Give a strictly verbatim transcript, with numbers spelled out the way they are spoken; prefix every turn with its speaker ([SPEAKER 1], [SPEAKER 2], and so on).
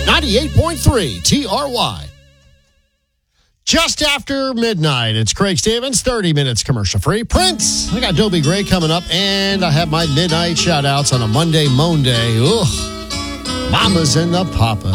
[SPEAKER 1] ninety-eight point three T R Y. Just after midnight, it's Craig Stevens, thirty minutes commercial free. Prince, I got Dobie Gray coming up, and I have my midnight shout outs on a Monday, Monday. Ugh. Mamas and the Papas.